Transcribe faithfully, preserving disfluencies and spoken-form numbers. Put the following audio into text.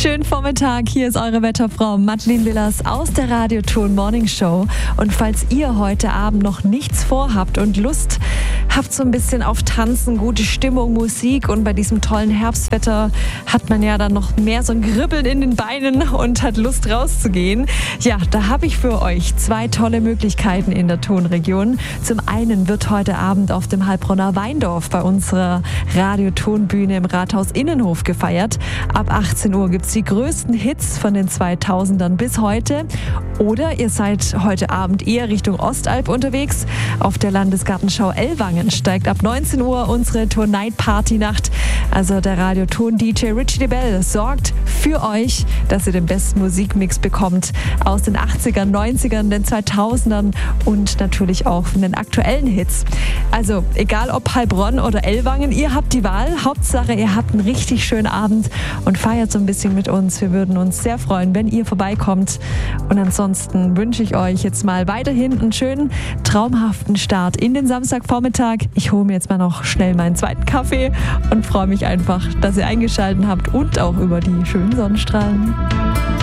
Schönen Vormittag, hier ist eure Wetterfrau Madeleine Willers aus der Radioton Morning Show. Und falls ihr heute Abend noch nichts vorhabt und Lust habt so ein bisschen auf Tanzen, gute Stimmung, Musik und bei diesem tollen Herbstwetter hat man ja dann noch mehr so ein Kribbeln in den Beinen und hat Lust rauszugehen. Ja, da habe ich für euch zwei tolle Möglichkeiten in der Tonregion. Zum einen wird heute Abend auf dem Heilbronner Weindorf bei unserer Radiotonbühne im Rathaus Innenhof gefeiert. Ab achtzehn Uhr gibt es die größten Hits von den zweitausendern bis heute. Oder ihr seid heute Abend eher Richtung Ostalb unterwegs. Auf der Landesgartenschau Ellwangen steigt ab neunzehn Uhr unsere Tour-Night-Party-Nacht. Also der Radioton-D J Richie DeBell sorgt für euch, dass ihr den besten Musikmix bekommt aus den achtzigern, neunzigern, den zweitausendern und natürlich auch von den aktuellen Hits. Also egal ob Heilbronn oder Ellwangen, ihr habt die Wahl. Hauptsache, ihr habt einen richtig schönen Abend und feiert so ein bisschen mit uns. Wir würden uns sehr freuen, wenn ihr vorbeikommt. Und ansonsten wünsche ich euch jetzt mal weiterhin einen schönen, traumhaften Start in den Samstagvormittag. Ich hole mir jetzt mal noch schnell meinen zweiten Kaffee und freue mich einfach, dass ihr eingeschaltet habt und auch über die schönen Sonnenstrahlen.